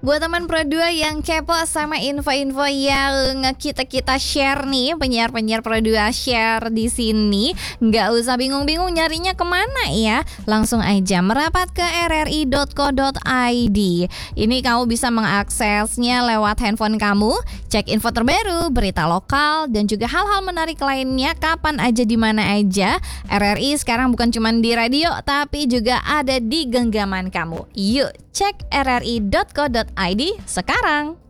Buat teman Pro 2 yang kepo sama info-info yang kita share nih, penyiar-penyiar Pro 2 share di sini, nggak usah bingung-bingung nyarinya kemana ya. Langsung aja merapat ke rri.co.id. Ini kamu bisa mengaksesnya lewat handphone kamu, cek info terbaru, berita lokal, dan juga hal-hal menarik lainnya kapan aja di mana aja. RRI sekarang bukan cuma di radio, tapi juga ada di genggaman kamu. Yuk, cek rri.co.id sekarang.